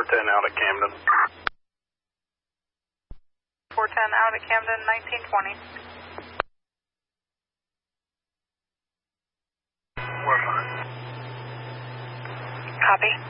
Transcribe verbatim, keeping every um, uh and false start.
ten out at Camden. four ten out at Camden, nineteen twenty. We're fine. Copy.